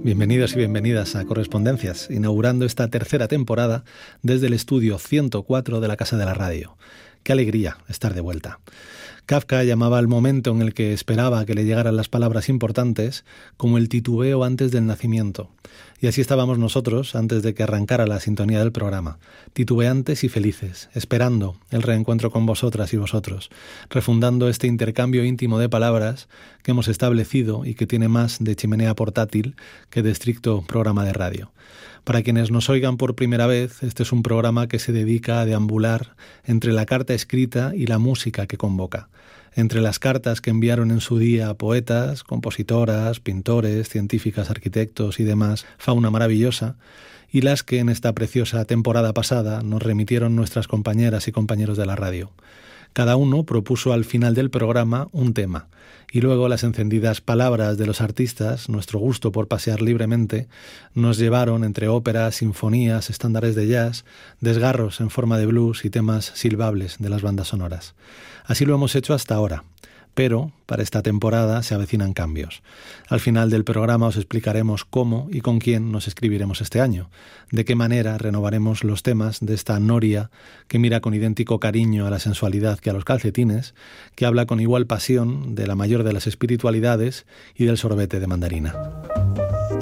Bienvenidos y bienvenidas a Correspondencias, inaugurando esta tercera temporada desde el estudio 104 de la Casa de la Radio. ¡Qué alegría estar de vuelta! Kafka llamaba al momento en el que esperaba que le llegaran las palabras importantes como el titubeo antes del nacimiento. Y así estábamos nosotros antes de que arrancara la sintonía del programa, titubeantes y felices, esperando el reencuentro con vosotras y vosotros, refundando este intercambio íntimo de palabras que hemos establecido y que tiene más de chimenea portátil que de estricto programa de radio. Para quienes nos oigan por primera vez, este es un programa que se dedica a deambular entre la carta escrita y la música que convoca, entre las cartas que enviaron en su día poetas, compositoras, pintores, científicas, arquitectos y demás, fauna maravillosa, y las que en esta preciosa temporada pasada nos remitieron nuestras compañeras y compañeros de la radio. Cada uno propuso al final del programa un tema, y luego las encendidas palabras de los artistas, nuestro gusto por pasear libremente, nos llevaron entre óperas, sinfonías, estándares de jazz, desgarros en forma de blues y temas silbables de las bandas sonoras. Así lo hemos hecho hasta ahora, pero para esta temporada se avecinan cambios. Al final del programa os explicaremos cómo y con quién nos escribiremos este año, de qué manera renovaremos los temas de esta noria que mira con idéntico cariño a la sensualidad que a los calcetines, que habla con igual pasión de la mayor de las espiritualidades y del sorbete de mandarina.